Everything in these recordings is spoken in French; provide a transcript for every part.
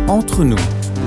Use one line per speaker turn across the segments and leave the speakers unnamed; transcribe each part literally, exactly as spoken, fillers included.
Entre nous.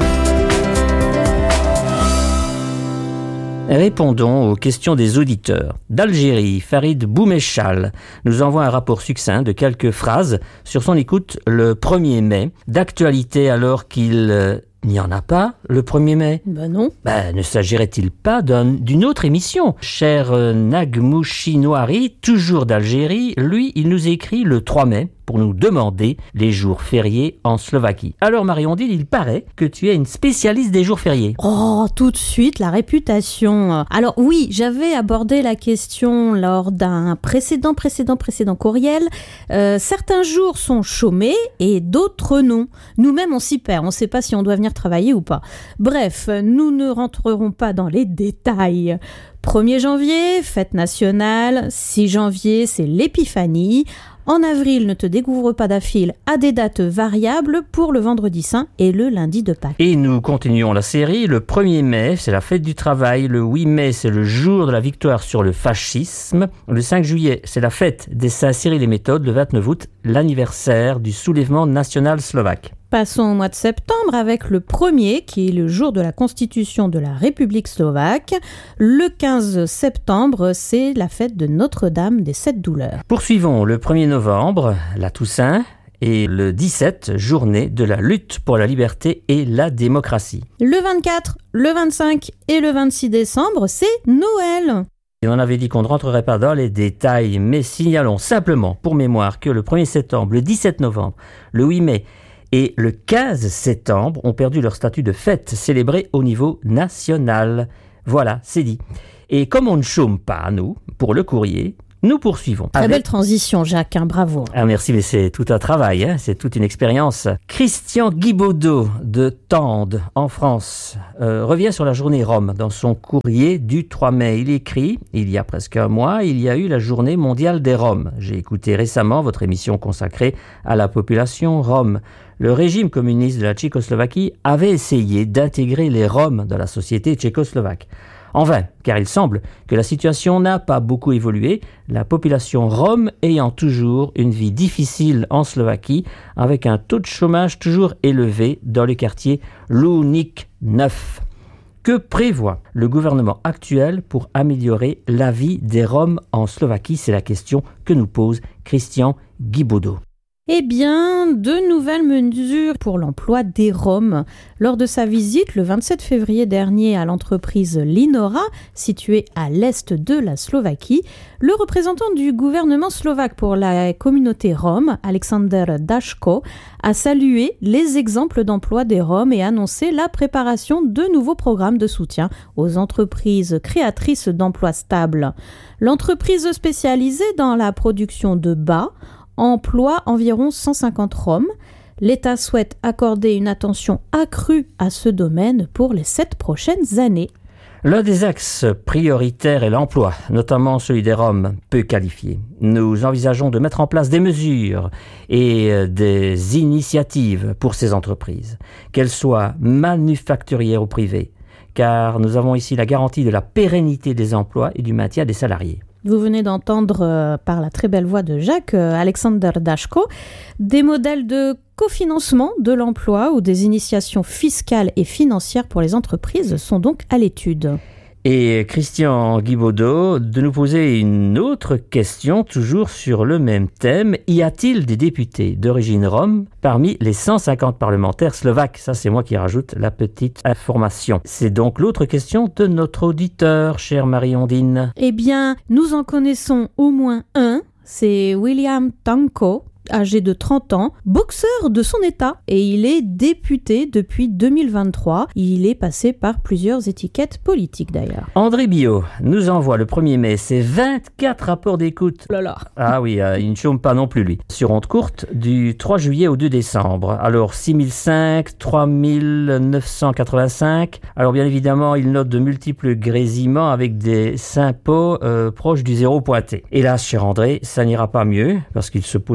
Répondons aux questions des auditeurs. D'Algérie, Farid Boumechal nous envoie un rapport succinct de quelques phrases sur son écoute le premier mai. D'actualité alors qu'il euh, n'y en a pas le premier mai.
Ben non.
Ben, ne s'agirait-il pas d'un, d'une autre émission? Cher euh, Nagmouchi Noari, toujours d'Algérie, lui, il nous écrit le trois mai pour nous demander les jours fériés en Slovaquie. Alors Marie-Ondine, il paraît que tu es une spécialiste des jours fériés.
Oh, tout de suite, la réputation. Alors oui, j'avais abordé la question lors d'un précédent, précédent, précédent courriel. Euh, certains jours sont chômés et d'autres non. Nous-mêmes, on s'y perd. On ne sait pas si on doit venir travailler ou pas. Bref, nous ne rentrerons pas dans les détails. premier janvier, fête nationale. six janvier, c'est l'épiphanie. En avril, ne te découvre pas d'affil à des dates variables pour le vendredi saint et le lundi de Pâques.
Et nous continuons la série. Le premier mai, c'est la fête du travail. Le huit mai, c'est le jour de la victoire sur le fascisme. Le cinq juillet, c'est la fête des Saints Cyril et Méthode. Le vingt-neuf août, l'anniversaire du soulèvement national slovaque.
Passons au mois de septembre avec le premier, qui est le jour de la constitution de la République slovaque. Le quinze septembre, c'est la fête de Notre-Dame des Sept Douleurs.
Poursuivons le premier novembre, la Toussaint, et le dix-sept, journée de la lutte pour la liberté et la démocratie.
Le vingt-quatre, le vingt-cinq et le vingt-six décembre, c'est Noël.
Et on avait dit qu'on ne rentrerait pas dans les détails, mais signalons simplement pour mémoire que le premier septembre, le dix-sept novembre, le huit mai, et le quinze septembre ont perdu leur statut de fête célébrée au niveau national. Voilà, c'est dit. Et comme on ne chôme pas, nous, pour le courrier, nous poursuivons.
Très
avec...
belle transition, Jacques, hein, bravo.
Ah merci, mais c'est tout un travail, hein, c'est toute une expérience. Christian Guibaudot de Tende, en France, euh, revient sur la journée Rome dans son courrier du trois mai. Il écrit, il y a presque un mois, il y a eu la journée mondiale des Roms. J'ai écouté récemment votre émission consacrée à la population Rome. Le régime communiste de la Tchécoslovaquie avait essayé d'intégrer les Roms dans la société tchécoslovaque. En vain, car il semble que la situation n'a pas beaucoup évolué, la population rome ayant toujours une vie difficile en Slovaquie, avec un taux de chômage toujours élevé dans le quartier Luník neuf. Que prévoit le gouvernement actuel pour améliorer la vie des Roms en Slovaquie? C'est la question que nous pose Christian Guibaudot.
Eh bien, de nouvelles mesures pour l'emploi des Roms. Lors de sa visite le vingt-sept février dernier à l'entreprise Linora, située à l'est de la Slovaquie, le représentant du gouvernement slovaque pour la communauté Rome, Alexander Daško, a salué les exemples d'emploi des Roms et annoncé la préparation de nouveaux programmes de soutien aux entreprises créatrices d'emplois stables. L'entreprise spécialisée dans la production de bas emploie environ cent cinquante Roms. L'État souhaite accorder une attention accrue à ce domaine pour les sept prochaines années.
L'un des axes prioritaires est l'emploi, notamment celui des Roms peu qualifiés. Nous envisageons de mettre en place des mesures et des initiatives pour ces entreprises, qu'elles soient manufacturières ou privées, car nous avons ici la garantie de la pérennité des emplois et du maintien des salariés.
Vous venez d'entendre euh, par la très belle voix de Jacques, euh, Alexander Daško, des modèles de cofinancement de l'emploi ou des initiations fiscales et financières pour les entreprises sont donc à l'étude.
Et Christian Guibaudot de nous poser une autre question, toujours sur le même thème. Y a-t-il des députés d'origine rome parmi les cent cinquante parlementaires slovaques? Ça, c'est moi qui rajoute la petite information. C'est donc l'autre question de notre auditeur, chère Marie-Ondine.
Eh bien, nous en connaissons au moins un, c'est William Tanko, âgé de trente ans, boxeur de son état, et il est député depuis deux mille vingt-trois. Il est passé par plusieurs étiquettes politiques d'ailleurs.
André Billot nous envoie le premier mai ses vingt-quatre rapports d'écoute.
Oh là là.
Ah oui, euh, il ne chôme pas non plus lui. Sur onde courte du trois juillet au deux décembre. Alors six mille cinq, trois mille neuf cent quatre-vingt-cinq. Alors bien évidemment, il note de multiples grésillements avec des sympos euh, proches du zéro pointé. Hélas, cher André, ça n'ira pas mieux parce qu'il se posait la question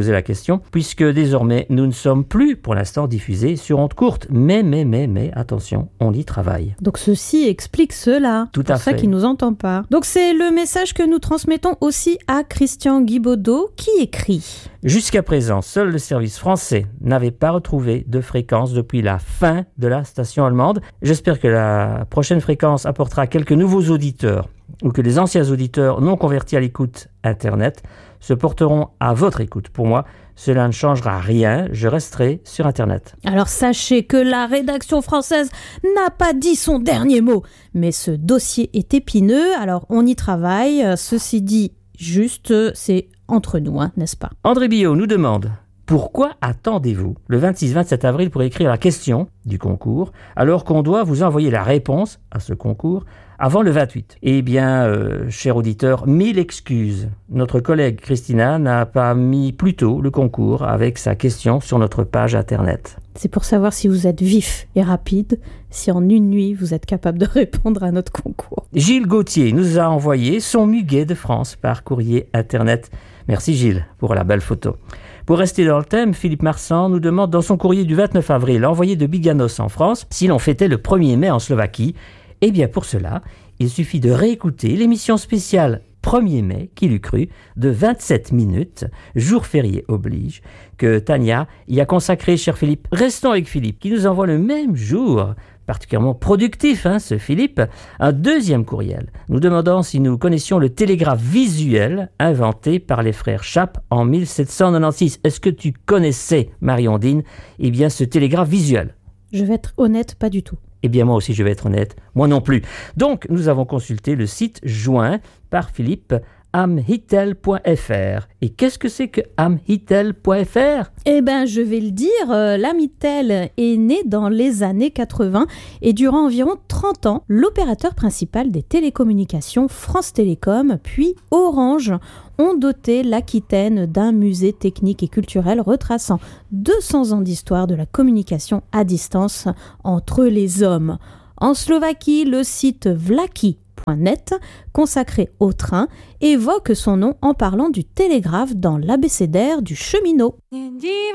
question, puisque désormais nous ne sommes plus pour l'instant diffusés sur ondes courtes. Mais, mais, mais, mais, attention, on y travaille.
Donc ceci explique cela.
Tout à
pour
fait.
ça qu'il nous entend pas. Donc c'est le message que nous transmettons aussi à Christian Guibaudot qui écrit.
Jusqu'à présent, seul le service français n'avait pas retrouvé de fréquence depuis la fin de la station allemande. J'espère que la prochaine fréquence apportera quelques nouveaux auditeurs ou que les anciens auditeurs non convertis à l'écoute Internet se porteront à votre écoute. Pour moi, cela ne changera rien, je resterai sur Internet.
Alors sachez que la rédaction française n'a pas dit son dernier mot, mais ce dossier est épineux, alors on y travaille. Ceci dit, juste, c'est entre nous, hein, n'est-ce pas?
André Billot nous demande: pourquoi attendez-vous le vingt-six vingt-sept avril pour écrire la question du concours, alors qu'on doit vous envoyer la réponse à ce concours avant le vingt-huit? Eh bien, euh, cher auditeur, mille excuses. Notre collègue Christina n'a pas mis plus tôt le concours avec sa question sur notre page Internet.
C'est pour savoir si vous êtes vif et rapide, si en une nuit vous êtes capable de répondre à notre concours.
Gilles Gauthier nous a envoyé son muguet de France par courrier Internet. Merci Gilles pour la belle photo. Pour rester dans le thème, Philippe Marsan nous demande dans son courrier du vingt-neuf avril, envoyé de Biganos en France, si l'on fêtait le premier mai en Slovaquie. Eh bien pour cela, il suffit de réécouter l'émission spéciale premier mai, qui l'eût cru, de vingt-sept minutes, jour férié oblige, que Tania y a consacré, cher Philippe. Restons avec Philippe, qui nous envoie le même jour, particulièrement productif, hein, ce Philippe, un deuxième courriel, nous demandant si nous connaissions le télégraphe visuel inventé par les frères Chappe en mille sept cent quatre-vingt-seize. Est-ce que tu connaissais, Marie-Ondine, eh bien, ce télégraphe visuel?
Je vais être honnête, pas du tout.
Eh bien, moi aussi, je vais être honnête, moi non plus. Donc, nous avons consulté le site joint par Philippe, amhitel point f r. Et qu'est-ce que c'est que amhitel point f r?
Eh bien, je vais le dire, euh, l'Amitel est né dans les années quatre-vingts et durant environ trente ans, l'opérateur principal des télécommunications, France Télécom, puis Orange, ont doté l'Aquitaine d'un musée technique et culturel retraçant deux cents ans d'histoire de la communication à distance entre les hommes. En Slovaquie, le site vlaki point net, consacré au train, évoque son nom en parlant du télégraphe dans l'abécédaire du cheminot.